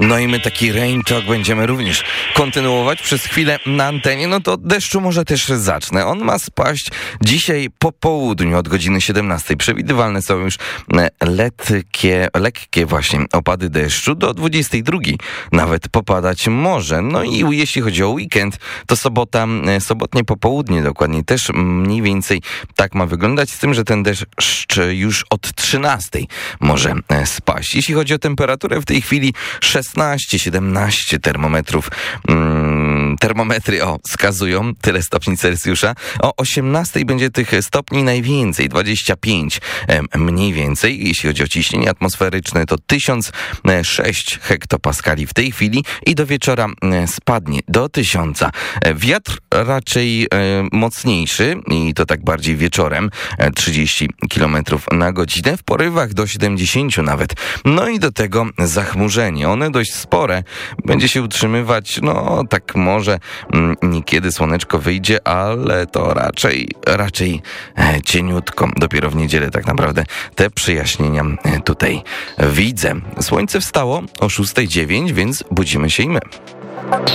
No i my taki rain talk będziemy również kontynuować przez chwilę na antenie. No to deszczu może też zacznę. On ma spaść dzisiaj po południu od godziny 17. Przewidywalne są już lekkie właśnie opady deszczu. Do 22 nawet popadać może. No i jeśli chodzi o weekend, to sobotnie popołudnie dokładnie też mniej więcej tak ma wyglądać, z tym, że ten deszcz już od 13 może spaść. Jeśli chodzi o temperaturę, w tej chwili 16-17 termometry wskazują tyle stopni Celsjusza. O 18 będzie tych stopni najwięcej, 25 mniej więcej. Jeśli chodzi o ciśnienie atmosferyczne, to 1006 hektopaskali w tej chwili i do wieczora spadnie do 1000. Wiatr raczej mocniejszy i to tak bardziej wieczorem, 30 km na godzinę, w porywach do 70 nawet. No i do tego zachmurzenie. One dość spore. Będzie się utrzymywać, no tak może niekiedy słoneczko wyjdzie, ale to raczej cieniutko. Dopiero w niedzielę tak naprawdę te przejaśnienia tutaj widzę. Słońce wstało o 6:09, więc budzimy się i my.